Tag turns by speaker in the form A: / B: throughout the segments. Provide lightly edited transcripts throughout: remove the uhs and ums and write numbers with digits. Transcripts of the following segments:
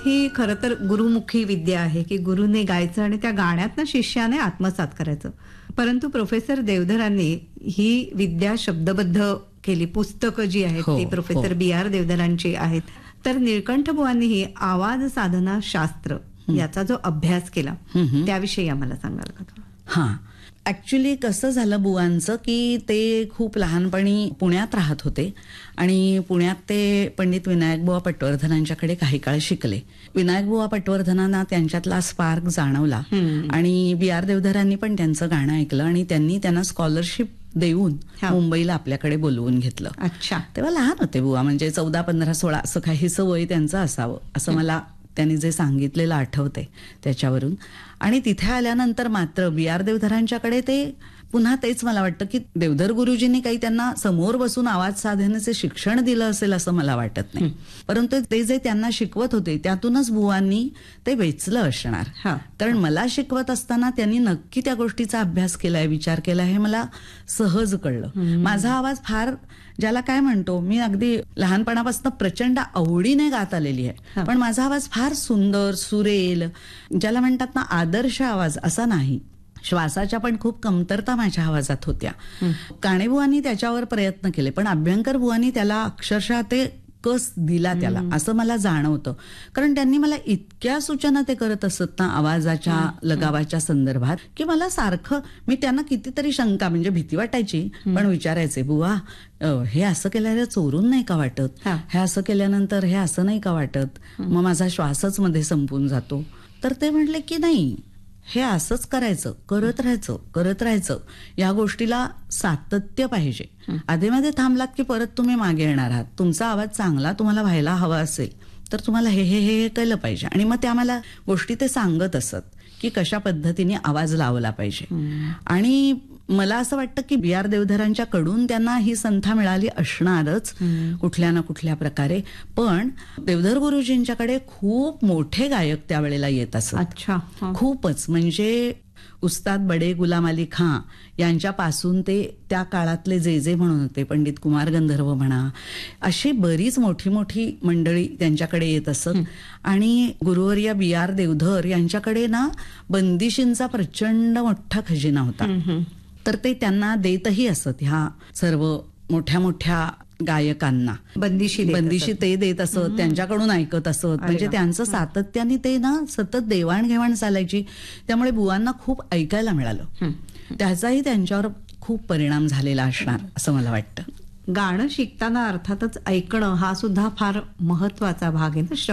A: ही खरं तर गुरुमुखी विद्या आहे की गुरुने गायचं आणि त्या गाण्यातनं शिष्याने आत्मसात करायचं. परंतु प्रोफेसर देवधरांनी ही विद्या शब्दबद्ध केली. पुस्तकं जी आहेत ती प्रोफेसर BR देवधरांची आहेत. तर निळकंठ बुवांनीही आवाज साधना शास्त्र याचा जो अभ्यास केला त्याविषयी आम्हाला सांगाल का?
B: हां, ऍक्च्युली कसं झालं बुवांचं की ते खूप लहानपणी पुण्यात राहत होते आणि पुण्यात ते पंडित विनायकबुवा पटवर्धनांच्याकडे काही काळ शिकले. विनायकबुवा पटवर्धनांना त्यांच्यातला स्पार्क जाणवला आणि BR देवधरांनी पण त्यांचं गाणं ऐकलं आणि त्यांना स्कॉलरशिप देऊन मुंबईला आपल्याकडे बोलवून घेतलं.
A: अच्छा.
B: तेव्हा लहान होते बुवा, म्हणजे 14, 15, 16 असं काहीसं वय त्यांचं असावं असं मला त्यांनी जे सांगितलेलं आठवतंय त्याच्यावरून. आणि तिथे आल्यानंतर मात्र BR देवधरांच्याकडे ते पुन्हा तेच मला वाटतं की देवधर गुरुजींनी काही त्यांना समोर बसून आवाज साधण्याचे शिक्षण दिलं असेल असं मला वाटत नाही. परंतु ते जे त्यांना शिकवत होते त्यातूनच बुवांनी ते वेचलं असणार. कारण मला शिकवत असताना त्यांनी नक्की त्या गोष्टीचा अभ्यास केलाय, विचार केलाय हे मला सहज कळलं. माझा आवाज फार ज्याला काय म्हणतो, मी अगदी लहानपणापासून प्रचंड आवडीने गात आलेली आहे, पण माझा आवाज फार सुंदर, सुरेल, ज्याला म्हणतात ना आदर्श आवाज असा नाही. श्वासाच्या पण खूप कमतरता माझ्या आवाजात होत्या. काणेबुवांनी त्याच्यावर प्रयत्न केले, पण अभ्यंकर बुवांनी त्याला अक्षरशः ते कस दिला त्याला असं मला जाणवतं. कारण त्यांनी मला इतक्या सूचना ते करत असत ना आवाजाच्या लगावाच्या संदर्भात की मला सारखं मी त्यांना कितीतरी शंका, म्हणजे भीती वाटायची, पण विचारायचे, बुवा हे असं केल्यावर चोरून नाही का वाटत, हे असं केल्यानंतर हे असं नाही का वाटत, मग माझा श्वासच मध्ये संपून जातो. तर ते म्हणले की नाही, हे असंच करायचं, करत राहायचं. या गोष्टीला सातत्य पाहिजे. आधीमध्ये थांबलात की परत तुम्ही मागे येणार आहात. तुमचा आवाज चांगला तुम्हाला व्हायला हवा असेल तर तुम्हाला हे केलं पाहिजे. आणि मग ते आम्हाला गोष्टी ते सांगत असत की कशा पद्धतीने आवाज लावला पाहिजे. आणि मला असं वाटतं की BR देवधरांच्या कडून त्यांना ही संथा मिळाली असणारच कुठल्या ना कुठल्या प्रकारे. पण देवधर गुरुजींच्याकडे खूप मोठे गायक त्यावेळेला येत असत.
A: अच्छा.
B: खूपच, म्हणजे उस्ताद बडे गुलाम अली खां यांच्यापासून ते त्या काळातले जे म्हणून होते, पंडित कुमार गंधर्व म्हणा, अशी बरीच मोठी मोठी मंडळी त्यांच्याकडे येत असत. आणि गुरुवर्य BR देवधर यांच्याकडे ना बंदिशींचा प्रचंड मोठा खजिना होता. तर ते त्यांना देतही असत ह्या सर्व मोठ्या मोठ्या गायकांना बंदिशी ते देत असत, त्यांच्याकडून ऐकत असत. म्हणजे त्यांचं सातत्याने ते ना सतत देवाणघेवाण चालायची. त्यामुळे बुवांना खूप ऐकायला मिळालं. त्याचाही त्यांच्यावर खूप परिणाम झालेला असणार असं मला वाटतं.
A: गाणं शिकताना अर्थातच ऐकणं हा सुद्धा फार महत्वाचा भाग आहे ना.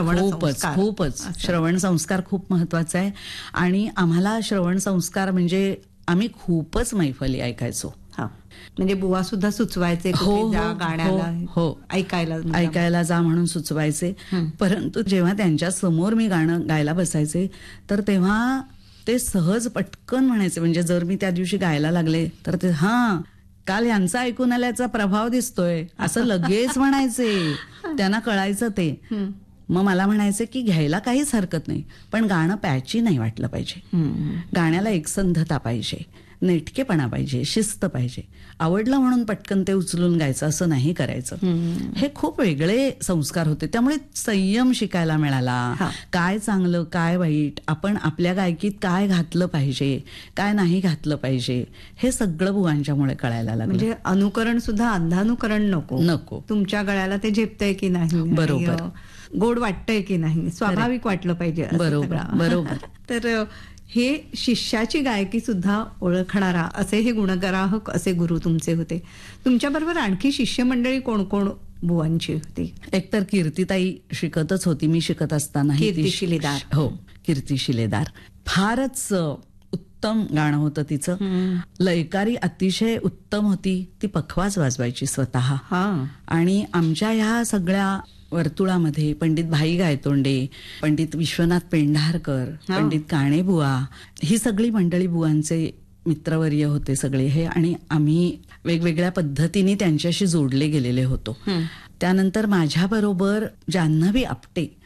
B: खूपच श्रवण संस्कार खूप महत्वाचा आहे. आणि आम्हाला श्रवण संस्कार म्हणजे आम्ही खूपच मैफली ऐकायचो.
A: म्हणजे बुवा सुद्धा सुचवायचे गाण्याला
B: ऐकायला जा म्हणून सुचवायचे. परंतु जेव्हा त्यांच्या समोर मी गाणं गायला बसायचे तर तेव्हा ते सहज पटकन म्हणायचे. म्हणजे जर मी त्या दिवशी गायला लागले तर ते काल यांचा ऐकून आल्याचा प्रभाव दिसतोय असं लगेच म्हणायचे. त्यांना कळायचं ते. मग मला म्हणायचे की घ्यायला काहीच हरकत नाही, पण गाणं पॅची नाही वाटलं पाहिजे. गाण्याला एकसंधता पाहिजे, नेटकेपणा पाहिजे, शिस्त पाहिजे. आवडलं म्हणून पटकन ते उचलून गायचं असं नाही करायचं. हे खूप वेगळे संस्कार होते. त्यामुळे संयम शिकायला मिळाला. काय चांगलं काय वाईट, आपण आपल्या गायकीत काय घातलं पाहिजे, काय नाही घातलं पाहिजे, हे सगळं बुवांच्यामुळे कळायला लागलं.
A: म्हणजे अनुकरण सुद्धा अंधानुकरण नको. तुमच्या गळ्याला ते झेपतंय की नाही,
B: बरोबर,
A: गोड वाटतंय की नाही, स्वाभाविक वाटलं पाहिजे.
B: बरोबर.
A: तर हे शिष्याची गायकी सुद्धा ओळखणारा असे हे गुणग्राहक असे गुरु तुमचे होते. तुमच्याबरोबर आणखी शिष्यमंडळी कोण कोण बुवांची होती?
B: एकतर कीर्तिताई शिकतच होती. मी शिकत असताना
A: कीर्ती शिलेदार.
B: हो, कीर्ती शिलेदार. फारच उत्तम गाणं होतं तिचं. लयकारी अतिशय उत्तम होती. ती पखवाज वाजवायची स्वतः. आणि आमच्या ह्या सगळ्या वर्तुळामध्ये पंडित भाई गायतोंडे, पंडित विश्वनाथ पेंढारकर, पंडित काणेबुवा, ही सगळी मंडळी बुवांचे मित्रवर्य होते सगळे हे. आणि आम्ही वेगवेगळ्या पद्धतीने त्यांच्याशी जोडले गेलेले होतो. त्यानंतर माझ्याबरोबर जान्हवी आपटे